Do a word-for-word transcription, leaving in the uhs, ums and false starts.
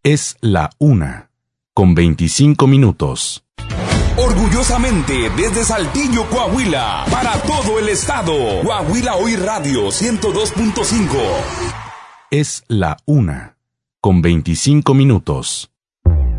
Es la una, con veinticinco minutos. Orgullosamente desde Saltillo, Coahuila, para todo el estado. Coahuila Hoy Radio ciento dos punto cinco. Es la una, con veinticinco minutos.